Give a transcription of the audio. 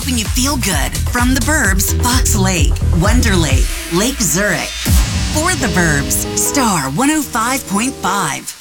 helping you feel good. From the Burbs, Fox Lake, Wonder Lake, Lake Zurich. For the Burbs, Star 105.5.